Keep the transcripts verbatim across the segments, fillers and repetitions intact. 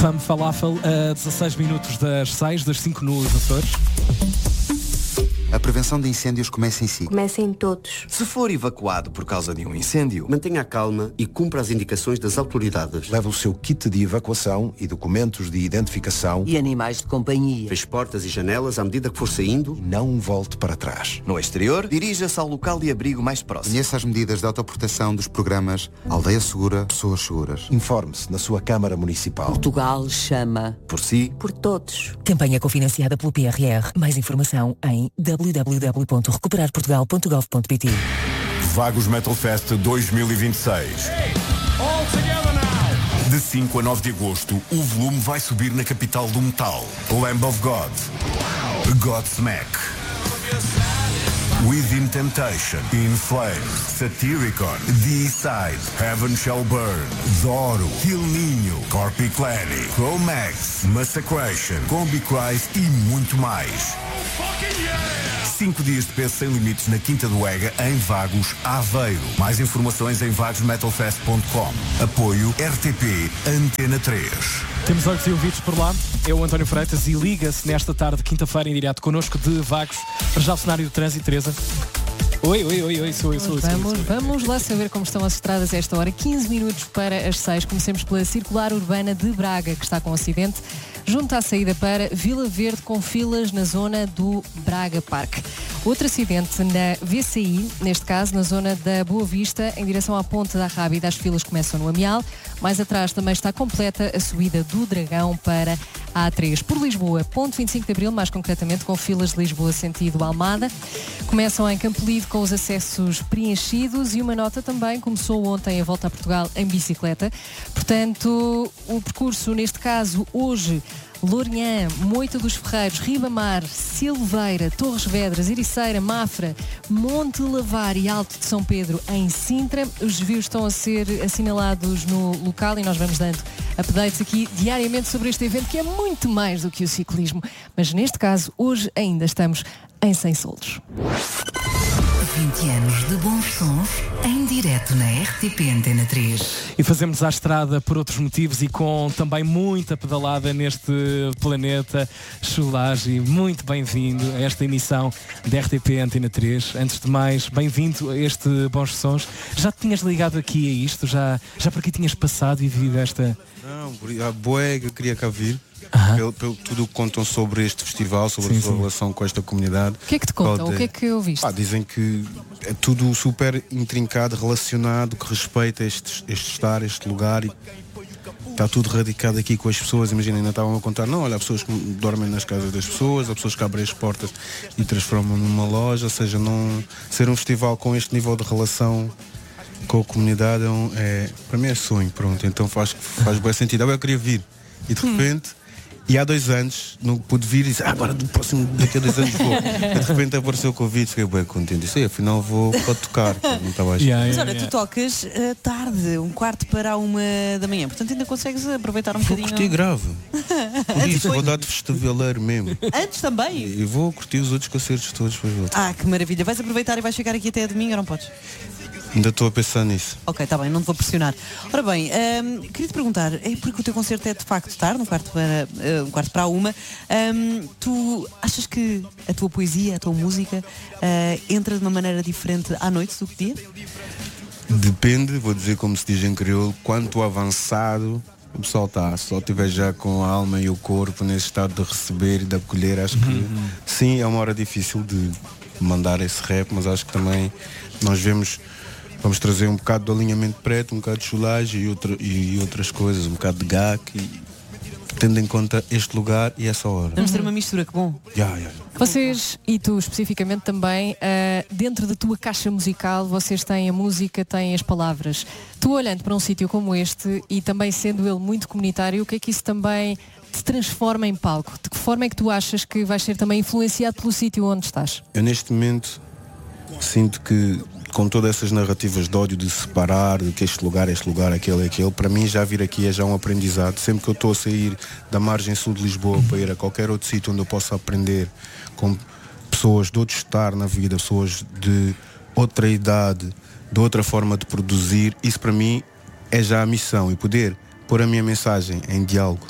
Fame Falafel a dezasseis minutos das seis, das cinco nos Açores. A prevenção de incêndios começa em si. Começa em todos. Se for evacuado por causa de um incêndio, mantenha a calma e cumpra as indicações das autoridades. Leve o seu kit de evacuação e documentos de identificação. E animais de companhia. Feche portas e janelas à medida que for saindo. E não volte para trás. No exterior, dirija-se ao local de abrigo mais próximo. Conheça as medidas de autoproteção dos programas Aldeia Segura, Pessoas Seguras. Informe-se na sua Câmara Municipal. Portugal chama. Por si. Por todos. Campanha cofinanciada pelo P R R. Mais informação em w w w ponto recuperar portugal ponto gov ponto p t. Vagos Metal Fest dois mil e vinte e seis. De cinco a nove de agosto, o volume vai subir na capital do metal. Lamb of God, Godsmack, Within Temptation, In Flames, Satyricon, D-Side, Heaven Shall Burn, Doro, Kill Ninho, Corpiclani, Chromax, Massacration, Combi Christ e muito mais. Cinco dias de peso sem limites na Quinta do Ega, em Vagos, Aveiro. Mais informações em vagos metal fest ponto com. Apoio R T P Antena três. Temos olhos e ouvidos por lá. É o António Freitas e liga-se nesta tarde, quinta-feira, em direto connosco de Vagos. Para já o cenário do trânsito, Teresa. Oi, oi, oi, oi, sou eu, sou eu. Vamos, vamos lá saber como estão as estradas a esta hora. quinze minutos para as seis. Comecemos pela Circular Urbana de Braga, que está com acidente junto à saída para Vila Verde, com filas na zona do Braga Park. Outro acidente na V C I, neste caso na zona da Boa Vista, em direção à Ponte da Rábida. As filas começam no Amial. Mais atrás também está completa a subida do Dragão para a A três. Por Lisboa, ponto vinte e cinco de Abril, mais concretamente, com filas de Lisboa sentido Almada. Começam em Campolide com os acessos preenchidos, e uma nota também, começou ontem a volta a Portugal em bicicleta. Portanto, o percurso, neste caso, hoje, Lourinhã, Moita dos Ferreiros, Ribamar, Silveira, Torres Vedras, Ericeira, Mafra, Monte Lavar e Alto de São Pedro em Sintra. Os desvios estão a ser assinalados no local e nós vamos dando updates aqui diariamente sobre este evento, que é muito mais do que o ciclismo. Mas neste caso, hoje ainda estamos em Sem Soldos. vinte anos de bons sons em direto na R T P Antena três. E fazemos à estrada por outros motivos e com também muita pedalada neste planeta. Chulagi, muito bem-vindo a esta emissão da R T P Antena três. Antes de mais, bem-vindo a este Bons Sons. Já te tinhas ligado aqui a isto? Já, já por aqui tinhas passado e vivido esta... Não, a boa que eu queria cá vir. Aham. Pelo, pelo tudo o que contam sobre este festival, sobre Sim, a sua sim. relação com esta comunidade. O que é que te contam? Pode- O que é que ouviste? Pá, dizem que é tudo super intrincado, relacionado, que respeita este, este estar, este lugar, e está tudo radicado aqui com as pessoas. Imagina, ainda estavam a contar, não, olha, há pessoas que dormem nas casas das pessoas, há pessoas que abrem as portas e transformam numa loja. Ou seja, não ser um festival com este nível de relação com a comunidade é, um, é para mim é sonho, pronto. Então faz, faz bem sentido. Eu queria vir e de repente, e há dois anos não pude vir e disse, ah, agora do próximo, daqui a dois anos vou. E de repente apareceu o convite, fiquei bem contente. Disse, afinal vou para tocar, não estava a Yeah, Mas yeah, olha, yeah. tu tocas uh, tarde, um quarto para a uma da manhã, portanto ainda consegues aproveitar um Vou bocadinho. curtir grave. Por isso, vou dar de festivaleiro mesmo. Antes também? E vou curtir os outros concertos todos, depois vou. Ah, que maravilha. Vais aproveitar e vais ficar aqui até domingo ou não podes? Ainda estou a pensar nisso. Ok, está bem, não te vou pressionar. Ora bem, hum, queria te perguntar, é porque o teu concerto é de facto tarde, um quarto para, uh, um quarto para a uma. Hum, tu achas que a tua poesia, a tua música uh, entra de uma maneira diferente à noite do que dia? Depende, vou dizer como se diz em crioulo, quanto avançado o pessoal está. Se só estiver já com a alma e o corpo nesse estado de receber e de acolher, acho que Uhum. sim, é uma hora difícil de mandar esse rap, mas acho que também nós vemos, vamos trazer um bocado do alinhamento preto, um bocado de chulagem e, outra, e outras coisas, um bocado de gac, e, tendo em conta este lugar e essa hora. Vamos ter uma mistura, que bom. Yeah, yeah. Vocês, e tu especificamente também, ah, dentro da tua caixa musical, vocês têm a música, têm as palavras. Tu olhando para um sítio como este e também sendo ele muito comunitário, o que é que isso também te transforma em palco? De que forma é que tu achas que vais ser também influenciado pelo sítio onde estás? Eu neste momento sinto que, com todas essas narrativas de ódio, de separar, de que este lugar, este lugar, aquele, aquele, para mim já vir aqui é já um aprendizado. Sempre que eu estou a sair da margem sul de Lisboa para ir a qualquer outro sítio onde eu possa aprender com pessoas de outro estar na vida, pessoas de outra idade, de outra forma de produzir, isso para mim é já a missão, e poder pôr a minha mensagem em diálogo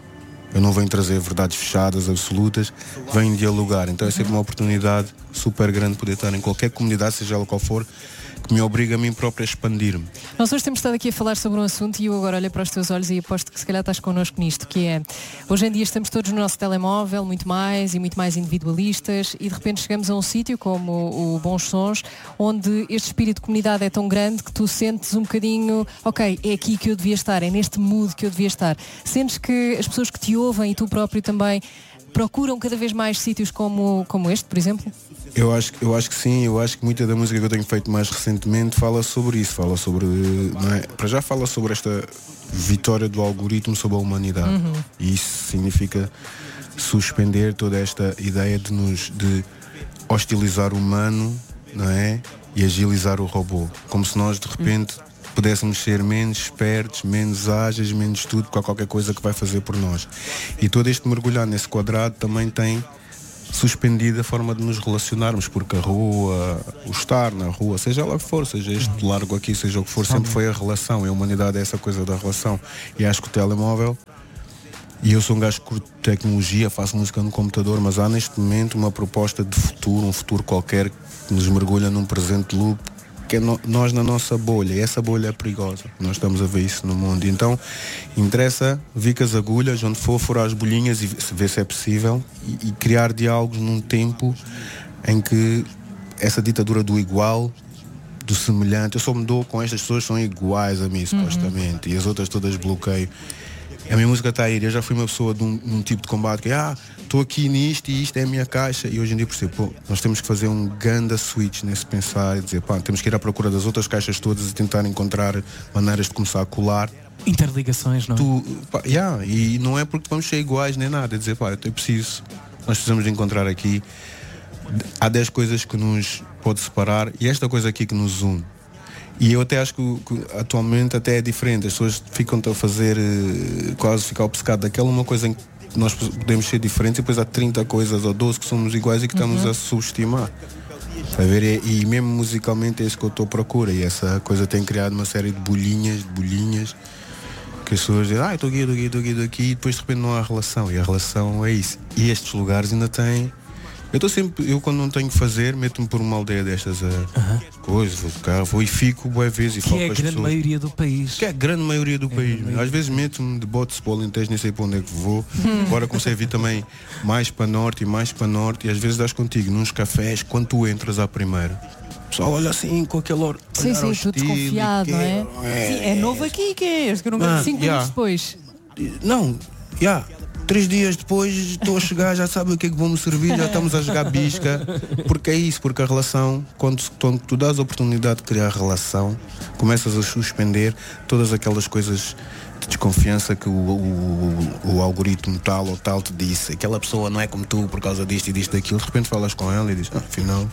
Eu não venho trazer verdades fechadas, absolutas, venho dialogar. Então é sempre uma oportunidade super grande poder estar em qualquer comunidade, seja ela qual for, que me obriga a mim próprio a expandir-me. Nós hoje temos estado aqui a falar sobre um assunto e eu agora olho para os teus olhos e aposto que se calhar estás connosco nisto, que é, hoje em dia estamos todos no nosso telemóvel, muito mais e muito mais individualistas, e de repente chegamos a um sítio como o Bons Sons, onde este espírito de comunidade é tão grande que tu sentes um bocadinho, ok, é aqui que eu devia estar, é neste mood que eu devia estar. Sentes que as pessoas que te ouvem e tu próprio também procuram cada vez mais sítios como, como este, por exemplo? Eu acho, eu acho que sim, eu acho que muita da música que eu tenho feito mais recentemente fala sobre isso, fala sobre, não é? Para já fala sobre esta vitória do algoritmo sobre a humanidade. Uhum. E isso significa suspender toda esta ideia de nos de hostilizar o humano, não é? E agilizar o robô. Como se nós de repente pudéssemos ser menos espertos, menos ágeis, menos tudo, com qualquer coisa que vai fazer por nós. E todo este mergulhar nesse quadrado também tem suspendido a forma de nos relacionarmos, porque a rua, o estar na rua, seja ela que for, seja este largo aqui, seja o que for, sempre foi a relação, e a humanidade é essa coisa da relação. E acho que o telemóvel, e eu sou um gajo que curto tecnologia, faço música no computador, mas há neste momento uma proposta de futuro, um futuro qualquer que nos mergulha num presente loop, que é no, nós na nossa bolha, e essa bolha é perigosa. Nós estamos a ver isso no mundo. Então, interessa vir com as agulhas, onde for, furar as bolhinhas e ver se é possível, e, e criar diálogos num tempo em que essa ditadura do igual, do semelhante, eu só me dou com estas pessoas que são iguais a mim, supostamente, uhum. E as outras todas bloqueio. A minha música está a ir. Eu já fui uma pessoa de um, um tipo de combate que, ah, estou aqui nisto e isto é a minha caixa. E hoje em dia percebo, pô, nós temos que fazer um ganda switch nesse pensar e dizer, pá, temos que ir à procura das outras caixas todas e tentar encontrar maneiras de começar a colar. Interligações, não é? Tu, pá, yeah, e não é porque vamos ser iguais nem nada. É dizer, pá, eu preciso, nós precisamos de encontrar aqui. Há dez coisas que nos pode separar e esta coisa aqui que nos une. E eu até acho que, que atualmente até é diferente. As pessoas ficam-te a fazer quase ficar obcecado daquela uma coisa em que nós podemos ser diferentes e depois há trinta coisas ou doze que somos iguais e que estamos uhum. a subestimar. A ver? E, e mesmo musicalmente é isso que eu estou à procura. E essa coisa tem criado uma série de bolhinhas, de bolhinhas, que as pessoas dizem, ah, estou aqui, estou aqui, estou aqui, estou aqui, e depois de repente não há relação. E a relação é isso. E estes lugares ainda têm. Eu estou sempre, eu quando não tenho que fazer, meto-me por uma aldeia destas a uh-huh. coisa, vou tocar, vou e fico boa vezes e que falo é com a as grande pessoas. maioria do país. Que é a grande maioria do é país. maioria. Às vezes meto-me de botes para o Alentejo, nem sei para onde é que vou. Agora comecei a vir também mais para norte e mais para norte, e às vezes dás contigo nos cafés, quando tu entras à primeira. O pessoal olha assim com aquele olhar. Sim, sim, tudo desconfiado, não é? é? Sim, é novo aqui, que é este que eu não Ah, Cinco yeah. minutos depois. Não, já. Yeah. Três dias depois estou a chegar, já sabe o que é que vão-me servir, já estamos a jogar bisca. Porque é isso, porque a relação, quando, quando tu dás a oportunidade de criar relação, começas a suspender todas aquelas coisas de desconfiança que o, o, o, o algoritmo tal ou tal te disse. Aquela pessoa não é como tu por causa disto e disto e daquilo. De repente falas com ela e dizes, ah, afinal.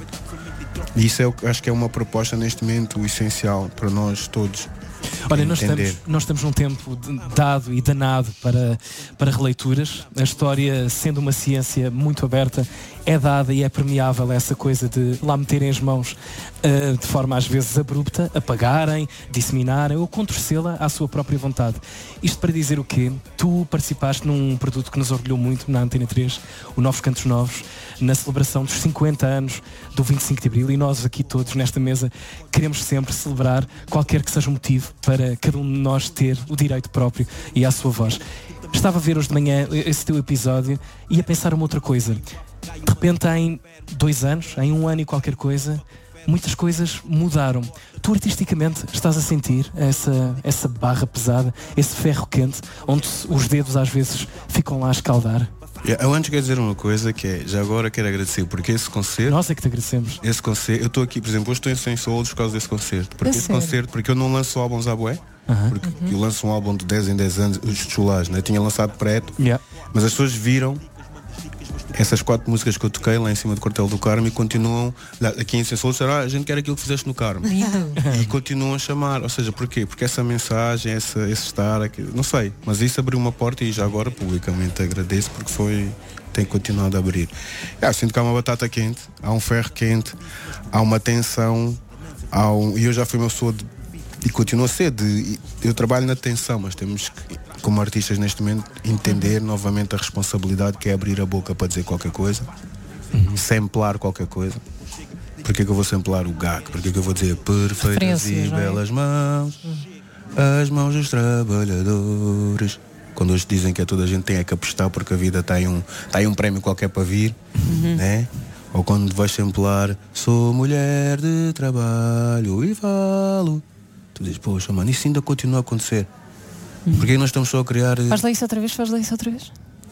E isso é o que acho que é uma proposta neste momento essencial para nós todos. Olha, nós estamos, nós estamos num tempo dado e danado para, para releituras. A história, sendo uma ciência muito aberta, é dada e é permeável essa coisa de lá meterem as mãos uh, de forma às vezes abrupta, apagarem, disseminarem ou contorcê-la à sua própria vontade. Isto para dizer o quê? Tu participaste num produto que nos orgulhou muito na Antena três, o Novos Cantos Novos, na celebração dos cinquenta anos do vinte e cinco de Abril, e nós aqui todos nesta mesa queremos sempre celebrar qualquer que seja o motivo para cada um de nós ter o direito próprio e à sua voz. Estava a ver hoje de manhã esse teu episódio e a pensar uma outra coisa. De repente, em dois anos, em um ano e qualquer coisa, muitas coisas mudaram. Tu artisticamente estás a sentir essa, essa barra pesada, esse ferro quente, onde os dedos às vezes ficam lá a escaldar? Yeah, eu antes quero dizer uma coisa que é, já agora quero agradecer, porque esse concerto... Nós é que te agradecemos. Esse concerto, eu estou aqui, por exemplo, hoje estou em Sem Solos por causa desse concerto. Porque É esse sério? concerto, porque eu não lanço álbuns à bué, Uh-huh. porque eu lanço um álbum de dez em dez anos, os chulares, né? Eu tinha lançado preto, Yeah. mas as pessoas viram essas quatro músicas que eu toquei lá em cima do Quartel do Carmo e continuam, lá, aqui em Sem Solos, ah, a gente quer aquilo que fizeste no Carmo. E continuam a chamar, ou seja, porquê? Porque essa mensagem, essa, esse estar aqui, não sei, mas isso abriu uma porta e já agora publicamente agradeço porque foi, tem continuado a abrir. Ah, sinto que há uma batata quente, há um ferro quente, há uma tensão, há um, e eu já fui uma pessoa de e continua a ser. De, eu trabalho na atenção, mas temos que, como artistas neste momento, entender uhum. novamente a responsabilidade que é abrir a boca para dizer qualquer coisa, uhum. samplar qualquer coisa. Porquê que eu vou samplar o G A C? Porquê que eu vou dizer perfeitas e belas mãos, uhum. as mãos dos trabalhadores? Quando hoje dizem que é toda a gente tem é que apostar porque a vida está em um, tá em um prémio qualquer para vir, uhum. né? Ou quando vais samplar, sou mulher de trabalho e falo. Tu dizes, poxa, mano, isso ainda continua a acontecer. Uhum. Porque nós estamos só a criar. Faz lá isso outra vez, faz lá isso outra vez.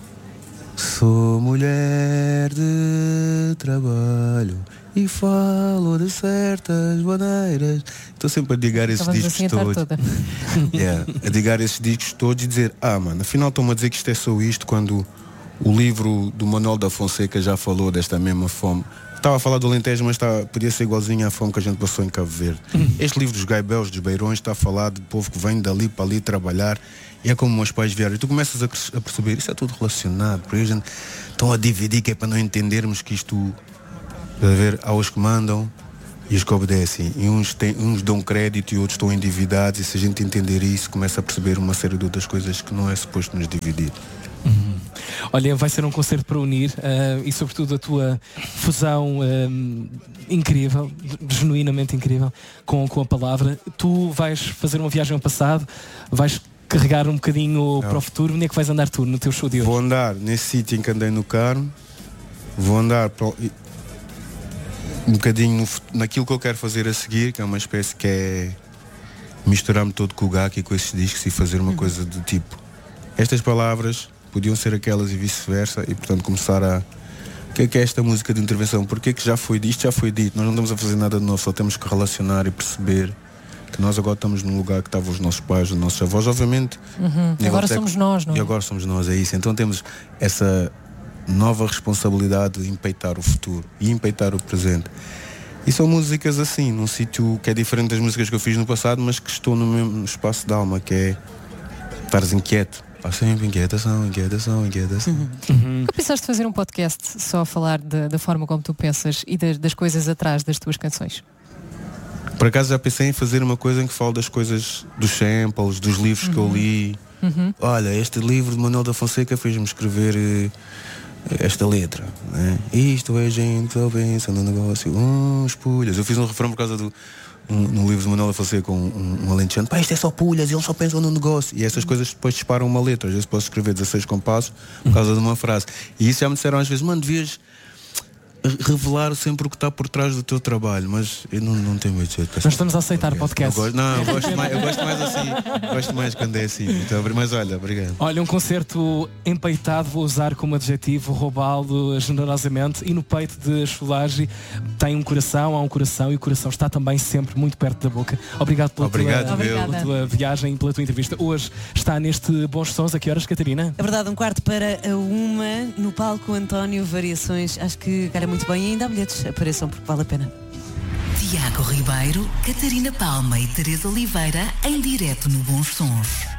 Sou mulher de trabalho e falo de certas maneiras. Estou sempre a digar esses Acabamos discos assim todos. yeah, a digar esses discos todos e dizer, ah, mano, afinal estão-me a dizer que isto é só isto, quando o livro do Manuel da Fonseca já falou desta mesma fome. Estava a falar do Alentejo, mas está, podia ser igualzinho à fome que a gente passou em Cabo Verde. Este livro dos gaibéus, dos beirões, está a falar de povo que vem dali para ali trabalhar. E é como meus pais vieram. E tu começas a, a perceber, isso é tudo relacionado. Porque a gente estão a dividir, que é para não entendermos que isto, a ver, há os que mandam e os que obedecem. E uns, têm, uns dão crédito e outros estão endividados. E se a gente entender isso, começa a perceber uma série de outras coisas que não é suposto nos dividir. Uhum. Olha, vai ser um concerto para unir uh, e sobretudo a tua fusão uh, incrível, genuinamente incrível com, com a palavra. Tu vais fazer uma viagem ao passado, vais carregar um bocadinho não. para o futuro. Onde é que vais andar tu no teu show de hoje? Vou andar nesse sítio em que andei no Carmo, vou andar para, um bocadinho no, naquilo que eu quero fazer a seguir, que é uma espécie que é misturar-me todo com o G A C e com esses discos e fazer uma uhum. coisa do tipo, estas palavras podiam ser aquelas e vice-versa, e portanto começar a... O que é que é esta música de intervenção? Porque que já foi dito? Isto já foi dito, nós não estamos a fazer nada de novo, só temos que relacionar e perceber que nós agora estamos num lugar que estavam os nossos pais, os nossos avós, obviamente. Uhum. Agora até... somos nós, não é? E agora somos nós, é isso. Então temos essa nova responsabilidade de empeitar o futuro e empeitar o presente. E são músicas assim, num sítio que é diferente das músicas que eu fiz no passado, mas que estou no mesmo espaço de alma, que é estares inquieto. Há sempre inquietação, inquietação, inquietação. Uhum. Uhum. Nunca pensaste fazer um podcast só a falar de, da forma como tu pensas e das, das coisas atrás das tuas canções? Por acaso já pensei em fazer uma coisa em que falo das coisas, dos samples, dos livros uhum. que eu li. Uhum. Olha, este livro de Manuel da Fonseca fez-me escrever uh, esta letra, né? Isto é gente, só pensa no negócio, uns pulhas. Eu fiz um refrão por causa do... Um, no livro de Manuel da Fonseca com um, um alentejano, pá, isto é só pulhas e eles só pensam no negócio. E essas coisas depois disparam uma letra. Às vezes posso escrever dezasseis compassos por causa de uma frase. E isso já me disseram às vezes, mano, devias revelar sempre o que está por trás do teu trabalho, mas eu não, não tenho medo de ser. Nós estamos a aceitar podcast. Não, não, eu gosto mais, eu gosto mais assim, gosto mais quando é assim. Então, mas olha, obrigado. Olha, um concerto empeitado, vou usar como adjetivo, roubá-lo generosamente, e no peito de Solage tem um coração, há um coração, e o coração está também sempre muito perto da boca. Obrigado pela, Obrigado, tua, pela tua viagem e pela tua entrevista. Hoje está neste Bons Sons, a que horas, Catarina? É verdade, um quarto para a uma, no palco António Variações. Acho que cara muito bem, e ainda há bilhetes, apareçam porque vale a pena. Tiago Ribeiro, Catarina Palma e Teresa Oliveira em direto no Bons Sons.